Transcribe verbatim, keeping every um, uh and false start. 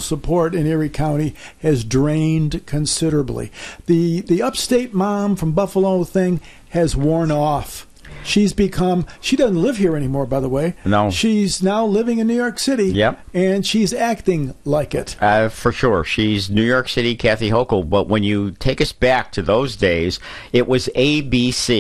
support in Erie County has drained considerably. The the upstate mom from Buffalo thing has worn off. She's become, she doesn't live here anymore, by the way. No. She's now living in New York City. Yep. And she's acting like it. Uh, for sure. She's New York City Kathy Hochul. But when you take us back to those days, it was A B C.